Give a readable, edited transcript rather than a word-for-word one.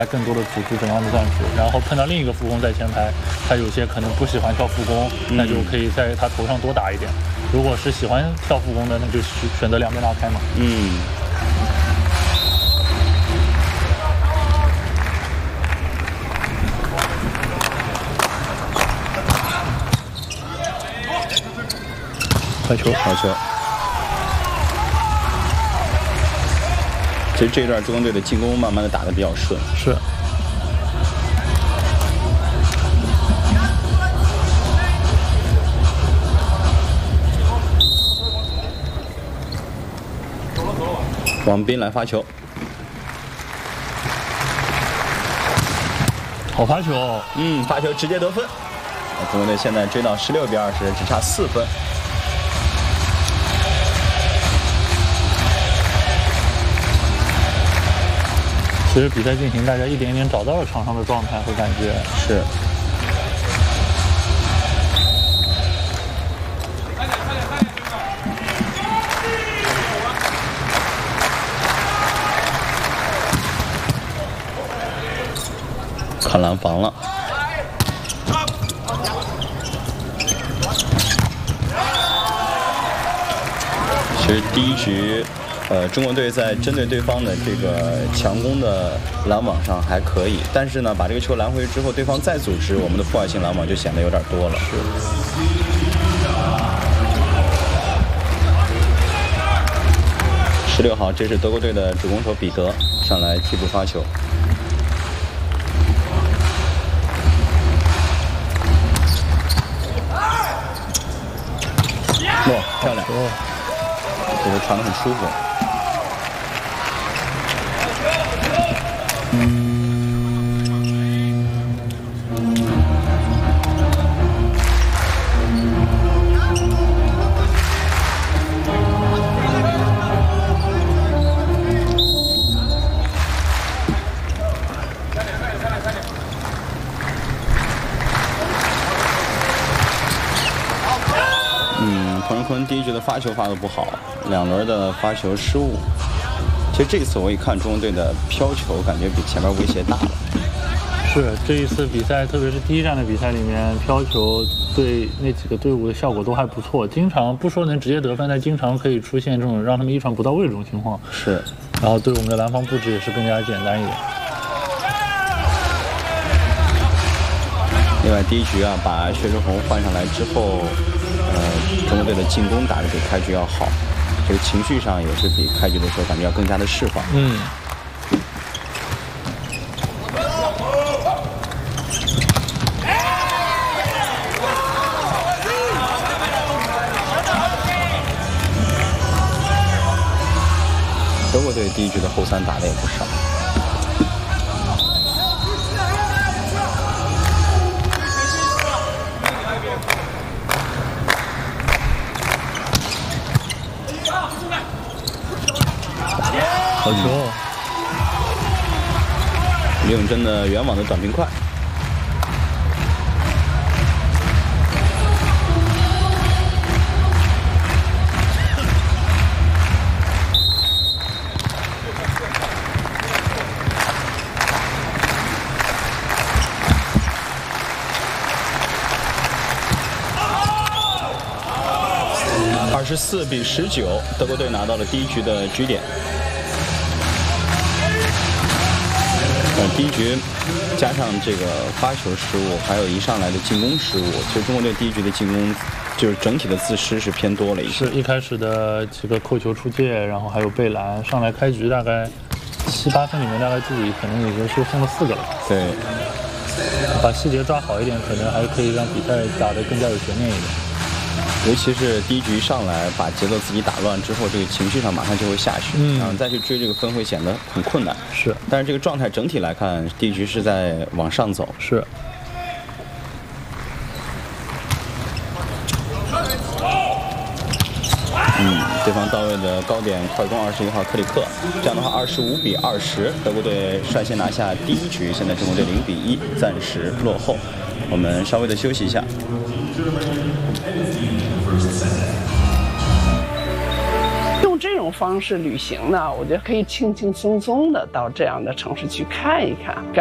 更多的组织怎么样的战术，然后碰到另一个副攻在前排，他有些可能不喜欢跳副攻，那就可以在他头上多打一点。如果是喜欢跳副攻的，那就选择两边拉开嘛。快球。 其实这一段中国队的进攻慢慢的打得比较顺。 是。 王斌来发球， 好发球。 发球直接得分。中国队现在追到16比20，只差4分。 其实比赛进行，大家一点点找到了场上的状态和感觉。 是。看篮防了。其实第一局。中国队在针对对方的这个强攻的拦网上还可以，但是呢，把这个球拦回去之后，对方再组织我们的破坏性拦网就显得有点多了。16号，这是德国队的主攻手彼得上来替补发球。漂亮！这个传得很舒服。彭仁坤第一局的发球发得不好，2轮的发球失误。其实这次我一看中国队的飘球，感觉比前面威胁大了。 是这一次比赛，特别是第一站的比赛里面，飘球对那几个队伍的效果都还不错，经常不说能直接得分，但经常可以出现这种让他们一传不到位这种情况。 是， 然后对我们的篮防布置也是更加简单一点。 另外第一局啊，把薛之宏换上来之后，中国队的进攻打得比开局要好，这个情绪上也是比开局的时候感觉要更加的释放。德国队第一局的后三打得也不少。 好球！ 李永珍的远网的短平快。24比19，德国队拿到了第一局的局点。第一局加上这个发球失误，还有一上来的进攻失误，其实中国队第一局的进攻就是整体的自失是偏多了一些。 是一开始的几个扣球出界，然后还有背篮，上来开局大概7、8分里面，大概自己可能已经是送了4个了。 对， 把细节抓好一点，可能还可以让比赛打得更加有悬念一点。 尤其是第一局上来把节奏自己打乱之后，这个情绪上马上就会下去，然后再去追这个分会显得很困难。 是， 但是这个状态整体来看，第一局是在往上走。 是。 对方到位的高点快攻21号克里克，这样的话25比20，德国队率先拿下第一局，现在中国队0比1，暂时落后。我们稍微的休息一下。 用这种种方式旅行呢，我觉得可以轻轻松松的到这样的城市去看一看。